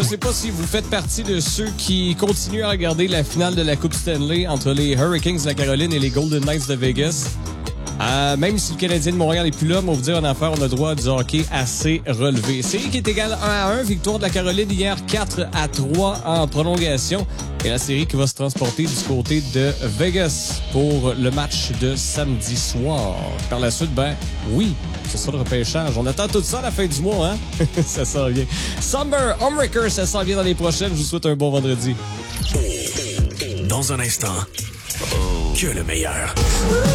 sais pas si vous faites partie de ceux qui continuent à regarder la finale de la Coupe Stanley entre les Hurricanes de la Caroline et les Golden Knights de Vegas. Même si le Canadien de Montréal est plus là, mais on va vous dire en affaire, on a droit à du hockey assez relevé. Série qui est égale 1-1, victoire de la Caroline hier 4-3 en prolongation. Et la série qui va se transporter du côté de Vegas pour le match de samedi soir. Par la suite, oui, c'est ça le repêchage. On attend tout ça à la fin du mois, hein? Ça s'en vient. Summer Homewrecker, ça s'en vient dans les prochaines. Je vous souhaite un bon vendredi. Dans un instant, que le meilleur.